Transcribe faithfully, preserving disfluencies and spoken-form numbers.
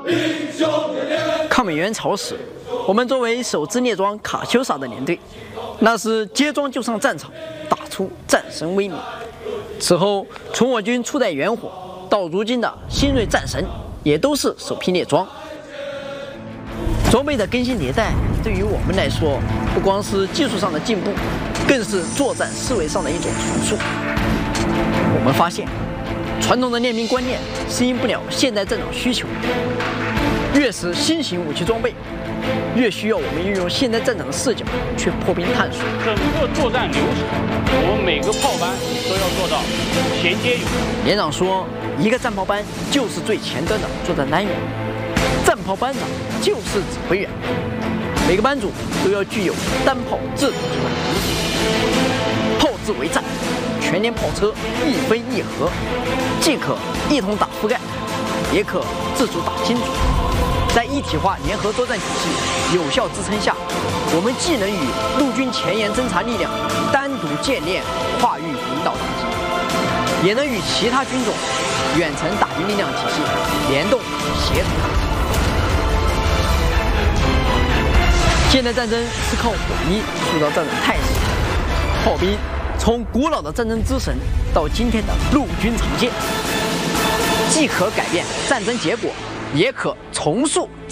抗美援朝时，我们作为首支列装卡秋莎的连队，那是接装就上战场，打出战神威名。此后，从我军初代远火到如今的新锐战神，也都是首批列装。装备的更新迭代，对于我们来说，不光是技术上的进步，更是作战思维上的一种重塑。我们发现，传统的练兵观念适应不了现代战场需求。越是新型武器装备，越需要我们运用现代战场的视角去破冰探索。 整个作战流程，我们每个炮班都要做到衔接有力。 连长说，一个战炮班就是最前端的作战单元，战炮班长就是指挥员，每个班组都要具有单炮自主作战能力。炮制为战，全连炮车一分一合，既可一同打覆盖，也可自主打精准。在一体化联合作战体系有效支撑下，我们既能与陆军前沿侦察力量单独建练跨域领导打击，也能与其他军种远程打击力量体系联动协同打击。现代战争是靠火力塑造战争态势，炮兵从古老的战争之神到今天的陆军常见，既可改变战争结果，也可重塑